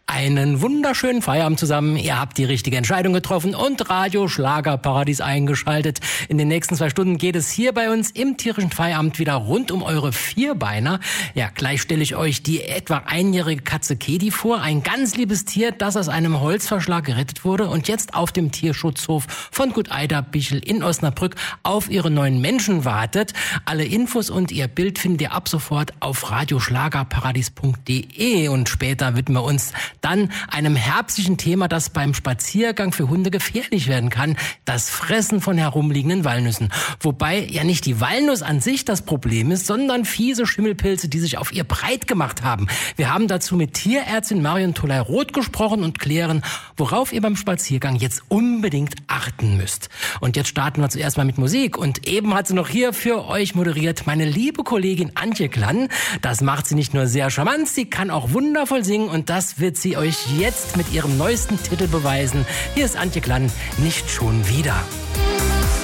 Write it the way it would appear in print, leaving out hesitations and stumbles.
Einen wunderschönen Feierabend zusammen. Ihr habt die richtige Entscheidung getroffen und Radio Schlagerparadies eingeschaltet. In den nächsten 2 Stunden geht es hier bei uns im tierischen Feierabend wieder rund um eure Vierbeiner. Ja, gleich stelle ich euch die etwa einjährige Katze Kedi vor. Ein ganz liebes Tier, das aus einem Holzverschlag gerettet wurde und jetzt auf dem Tierschutzhof von Gut Eiderbichel in Osnabrück auf ihre neuen Menschen wartet. Alle Infos und ihr Bild findet ihr ab sofort auf radioschlagerparadies.de und später widmen wir uns dann einem herbstlichen Thema, das beim Spaziergang für Hunde gefährlich werden kann: das Fressen von herumliegenden Walnüssen. Wobei ja nicht die Walnuss an sich das Problem ist, sondern fiese Schimmelpilze, die sich auf ihr breit gemacht haben. Wir haben dazu mit Tierärztin Marion Toley-Roth gesprochen und klären, worauf ihr beim Spaziergang jetzt unbedingt achten müsst. Und jetzt starten wir zuerst mal mit Musik. Und eben hat sie noch hier für euch moderiert meine liebe Kollegin Antje Klann. Das macht sie nicht nur sehr charmant, sie kann auch wundervoll singen und das wird sie euch jetzt mit ihrem neuesten Titel beweisen. Hier ist Antje Klann, nicht schon wieder.